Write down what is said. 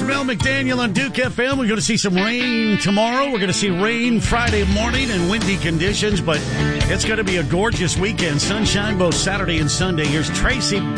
Mel McDaniel on Duke FM. We're going to see some rain tomorrow. We're going to see rain Friday morning and windy conditions, but it's going to be a gorgeous weekend. Sunshine both Saturday and Sunday. Here's Tracy